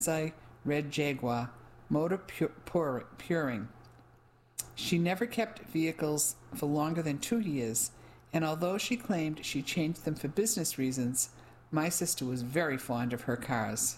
red Jaguar, motor puring. She never kept vehicles for longer than 2 years, and although she claimed she changed them for business reasons, my sister was very fond of her cars.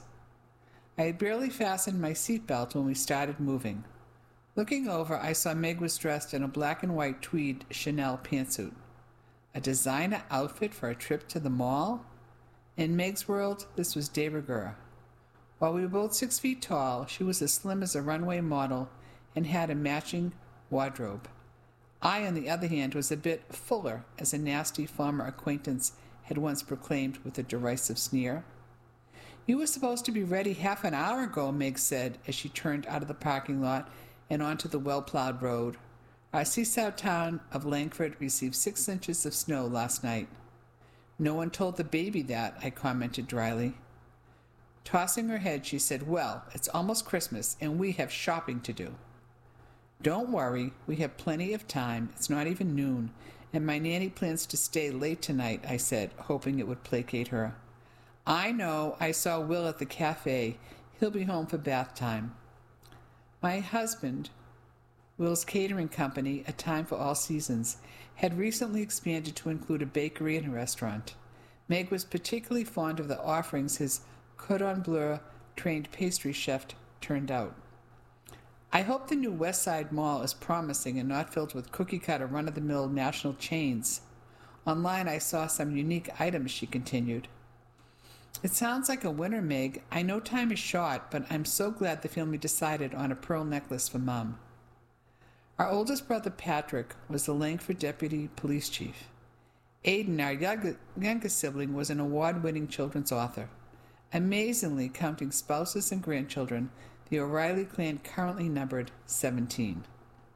I had barely fastened my seatbelt when we started moving. Looking over, I saw Meg was dressed in a black and white tweed Chanel pantsuit. A designer outfit for a trip to the mall? In Meg's world, this was de rigueur. While we were both 6 feet tall, she was as slim as a runway model and had a matching wardrobe. I, on the other hand, was a bit fuller, as a nasty former acquaintance had once proclaimed with a derisive sneer. "You were supposed to be ready half an hour ago," Meg said as she turned out of the parking lot and onto the well-plowed road. "Our seaside town of Langford received 6 inches of snow last night." "No one told the baby that," I commented dryly. Tossing her head, she said, "Well, it's almost Christmas, and we have shopping to do." "Don't worry, we have plenty of time. It's not even noon, and my nanny plans to stay late tonight," I said, hoping it would placate her. "I know. I saw Will at the cafe. He'll be home for bath time." My husband, Will's catering company, A Time for All Seasons, had recently expanded to include a bakery and a restaurant. Meg was particularly fond of the offerings his cordon bleu trained pastry chef turned out. "I hope the new West Side Mall is promising and not filled with cookie-cutter run-of-the-mill national chains. Online I saw some unique items," she continued. "It sounds like a winner, Meg. I know time is short, but I'm so glad the family decided on a pearl necklace for Mum." Our oldest brother, Patrick, was the Langford deputy police chief. Aidan, our youngest sibling, was an award-winning children's author. Amazingly, counting spouses and grandchildren, the O'Reilly clan currently numbered 17.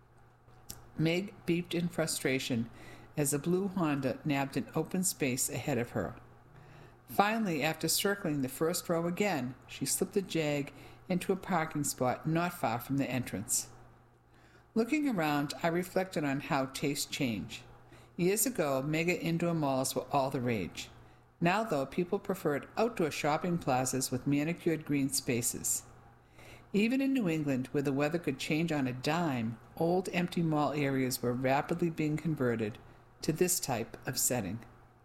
Meg beeped in frustration as a blue Honda nabbed an open space ahead of her. Finally, after circling the first row again, she slipped the Jag into a parking spot not far from the entrance. Looking around, I reflected on how tastes change. Years ago, mega indoor malls were all the rage. Now, though, people preferred outdoor shopping plazas with manicured green spaces. Even in New England, where the weather could change on a dime, old empty mall areas were rapidly being converted to this type of setting.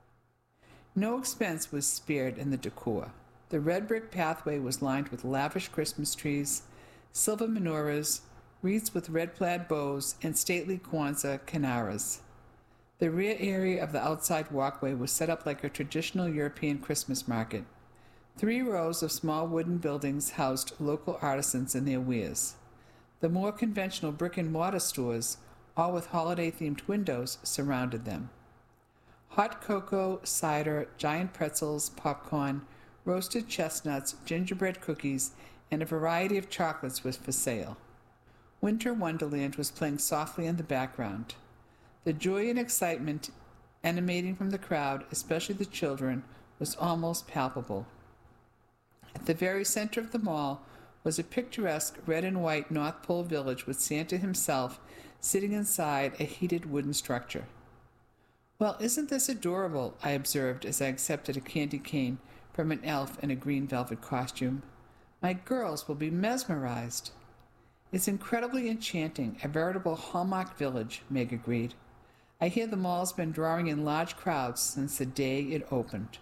No expense was spared in the decor. The red brick pathway was lined with lavish Christmas trees, silver menorahs, wreaths with red plaid bows, and stately Kwanzaa kinaras. The rear area of the outside walkway was set up like a traditional European Christmas market. 3 rows of small wooden buildings housed local artisans and their wares. The more conventional brick-and-mortar stores, all with holiday-themed windows, surrounded them. Hot cocoa, cider, giant pretzels, popcorn, roasted chestnuts, gingerbread cookies, and a variety of chocolates was for sale. Winter Wonderland was playing softly in the background. The joy and excitement emanating from the crowd, especially the children, was almost palpable. At the very center of the mall was a picturesque red and white North Pole village with Santa himself sitting inside a heated wooden structure. "Well, isn't this adorable?" I observed as I accepted a candy cane from an elf in a green velvet costume. "My girls will be mesmerized." "It's incredibly enchanting, a veritable Hallmark village," Meg agreed. "I hear the mall's been drawing in large crowds since the day it opened."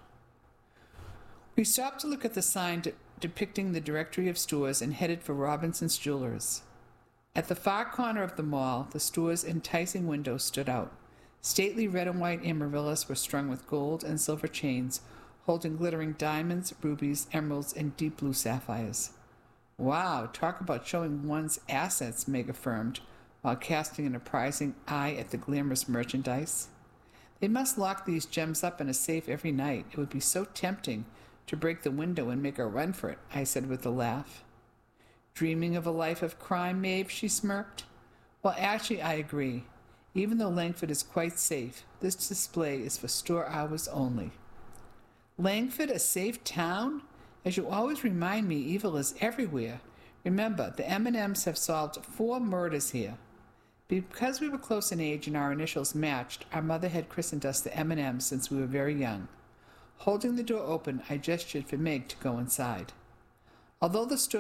We stopped to look at the sign depicting the directory of stores and headed for Robinson's Jewelers. At the far corner of the mall, the store's enticing windows stood out. Stately red and white amaryllis were strung with gold and silver chains, holding glittering diamonds, rubies, emeralds, and deep blue sapphires. "Wow, talk about showing one's assets," Meg affirmed, while casting an apprising eye at the glamorous merchandise. "They must lock these gems up in a safe every night. It would be so tempting to break the window and make a run for it," I said with a laugh. "Dreaming of a life of crime, Maeve?" she smirked. "Well, actually, I agree. Even though Langford is quite safe, this display is for store hours only." "Langford a safe town? As you always remind me, evil is everywhere. Remember, the M&Ms have solved 4 murders here." Because we were close in age and our initials matched, our mother had christened us the M&Ms since we were very young. Holding the door open, I gestured for Meg to go inside. Although the store